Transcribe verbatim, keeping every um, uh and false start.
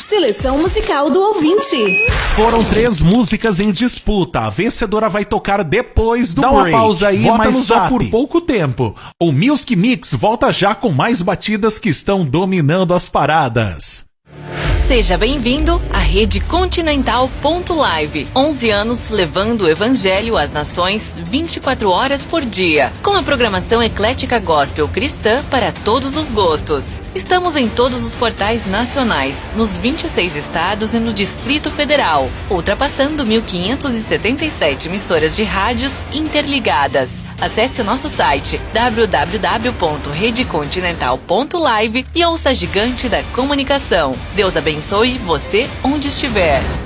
Seleção musical do ouvinte. Foram três músicas em disputa. A vencedora vai tocar depois do Dá break. uma pausa aí, Vota mas no só Zap. por pouco tempo. O Music Mix volta já com mais batidas que estão dominando as paradas. Seja bem-vindo à Rede Continental ponto live. onze anos levando o evangelho às nações vinte e quatro horas por dia. Com a programação eclética gospel cristã para todos os gostos. Estamos em todos os portais nacionais, nos vinte e seis estados e no Distrito Federal, ultrapassando mil quinhentas e setenta e sete emissoras de rádios interligadas. Acesse o nosso site w w w ponto rede continental ponto live e ouça a gigante da comunicação. Deus abençoe você onde estiver.